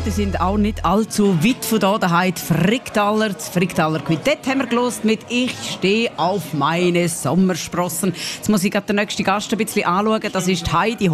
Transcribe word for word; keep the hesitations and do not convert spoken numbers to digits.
die sind auch nicht allzu weit von hier. Da die Fricktaler, das Fricktaler Quintett haben wir gelost mit «Ich stehe auf meine Sommersprossen». Jetzt muss ich gerade den nächsten Gast ein bisschen anschauen. Das ist Heidi